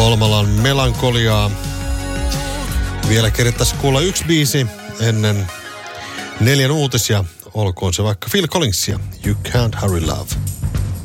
Tolmalan melankoliaa. Vielä kerettäisiin kuulla yksi biisi ennen 4 uutisia. Olkoon se vaikka Phil Collinsia, You Can't Hurry Love.